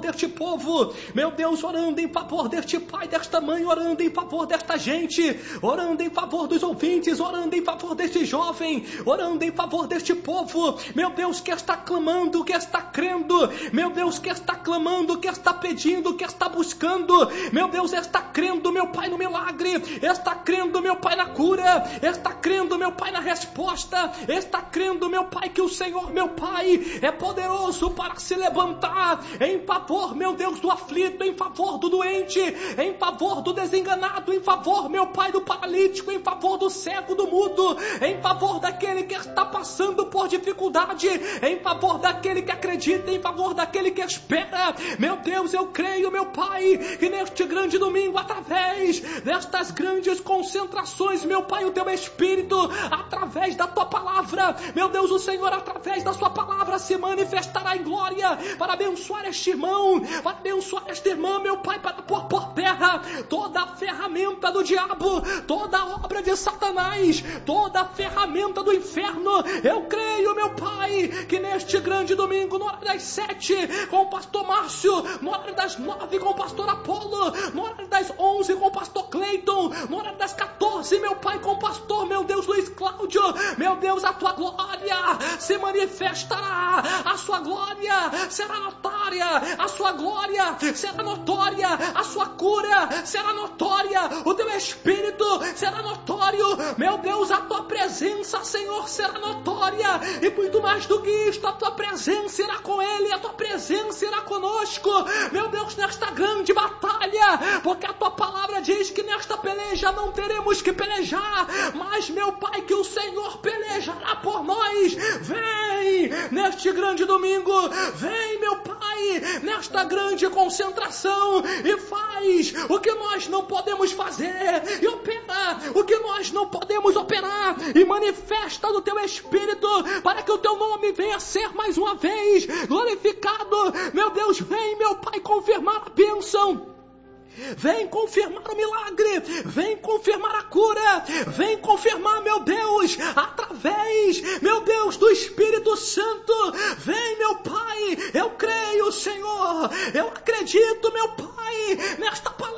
deste povo, meu Deus, orando em favor deste pai, desta mãe, orando em favor desta gente, orando em favor dos ouvintes, orando em favor deste jovem, orando em favor deste povo, meu Deus, que está clamando, que está crendo, meu Deus, que está clamando, que está pedindo, que está buscando, meu Deus, está crendo, meu Pai, no milagre, está crendo, meu Pai, na cura, está crendo, meu Pai, na resposta, está crendo, meu Pai, que o Senhor, meu Pai, é poderoso para se levantar em favor, meu Deus, do aflito, em favor do doente, em favor do desenganado, em favor, meu Pai, do paralítico, em favor do cego, do mudo, em favor daquele que está passando por dificuldade, em favor daquele que acredita, em favor daquele que espera. Meu Deus, eu creio, meu Pai, que neste grande domingo, através destas grandes concentrações, meu Pai, o teu Espírito, através da tua palavra, meu Deus, o Senhor, através da sua palavra, se manifestará em glória para abençoar este irmão, para abençoar esta irmã, meu Pai, para pôr por terra toda a ferramenta do diabo, toda a obra de Satanás, toda a ferramenta do inferno. Eu creio, meu Pai, que neste grande domingo, no horário das 7, com o pastor Márcio, no horário das 9, com o pastor Apolo, no horário das 11, com o pastor Cleiton, no horário das 14, meu Pai, com o pastor, meu Deus, Luiz Cláudio, meu Deus, a tua glória se manifestará, a sua glória será notória, a sua glória será notória, a sua cura será notória, o teu Espírito será notório, meu Deus, a tua presença, Senhor, será notória, e muito mais do que isto, a tua presença irá com ele, a tua presença irá conosco, meu Deus, nesta grande batalha, porque a tua palavra diz que nesta peleja não teremos que pelejar, mas, meu Pai, que o Senhor pelejará por nós. Vem neste grande domingo, vem, meu Pai, nesta grande concentração, e faz o que nós não podemos fazer, e opera o que nós não podemos operar, e manifesta do teu Espírito, para que o teu nome venha a ser mais uma vez glorificado. Meu Deus, vem, meu Pai, confirmar a bênção, vem confirmar o milagre, vem confirmar a cura, vem confirmar, meu Deus, através, meu Deus, do Espírito Santo. Vem, meu Pai, eu creio, Senhor, eu acredito, meu Pai, nesta